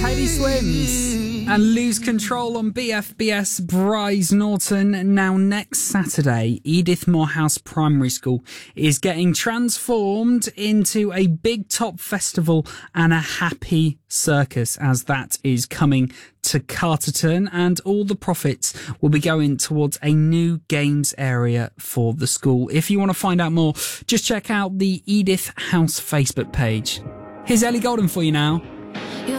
Teddy Swims and Lose Control on BFBS Bryce Norton. Now, next Saturday, Edith Morehouse Primary School is getting transformed into a big top festival and a happy circus, as that is coming to Carterton, and all the profits will be going towards a new games area for the school. If you want to find out more, just check out the Edith House Facebook page. Here's Ellie Goulding for you now.